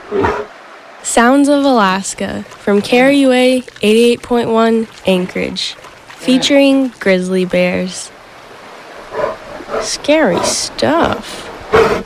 Sounds of Alaska from KRUA 88.1 Anchorage, featuring grizzly bears. Scary stuff.